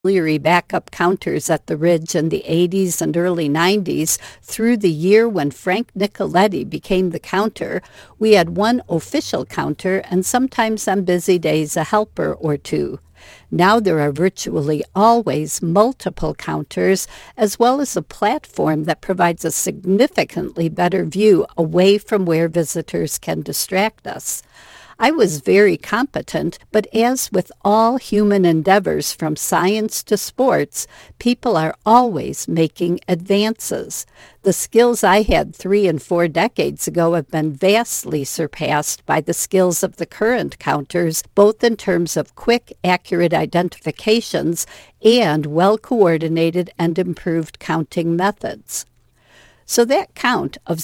auxiliary backup counters at the Ridge in the 80s and early 90s through the year when Frank Nicoletti became the counter, we had one official counter and sometimes on busy days a helper or two. Now there are virtually always multiple counters, as well as a platform that provides a significantly better view away from where visitors can distract us. I was very competent, but as with all human endeavors from science to sports, people are always making advances. The skills I had 3 and 4 decades ago have been vastly surpassed by the skills of the current counters, both in terms of quick, accurate identifications and well-coordinated and improved counting methods. So that count of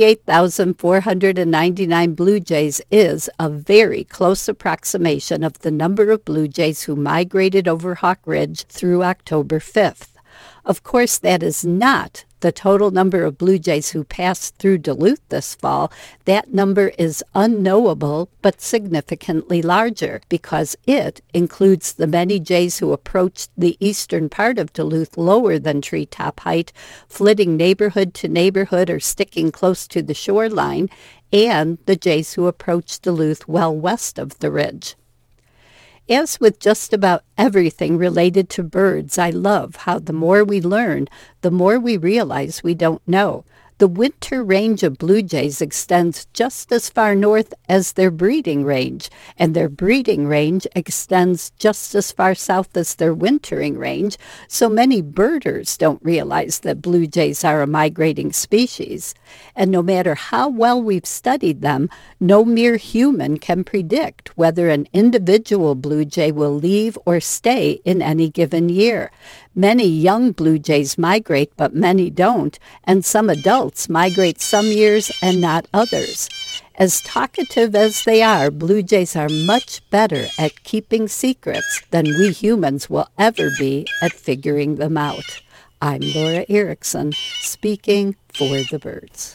78,499 Blue Jays is a very close approximation of the number of Blue Jays who migrated over Hawk Ridge through October 5th. Of course, that is not the total number of Blue Jays who passed through Duluth this fall. That number is unknowable but significantly larger because it includes the many Jays who approached the eastern part of Duluth lower than treetop height, flitting neighborhood to neighborhood or sticking close to the shoreline, and the Jays who approached Duluth well west of the ridge. As with just about everything related to birds, I love how the more we learn, the more we realize we don't know. The winter range of Blue Jays extends just as far north as their breeding range, and their breeding range extends just as far south as their wintering range, so many birders don't realize that Blue Jays are a migrating species. And no matter how well we've studied them, no mere human can predict whether an individual Blue Jay will leave or stay in any given year. Many young Blue Jays migrate, but many don't, and some adults migrate some years and not others. As talkative as they are, Blue Jays are much better at keeping secrets than we humans will ever be at figuring them out. I'm Laura Erickson, speaking for the birds.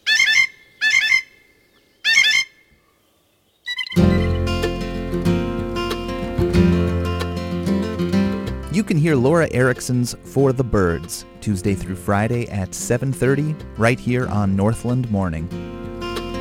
You can hear Laura Erickson's For the Birds, Tuesday through Friday at 7:30, right here on Northland Morning.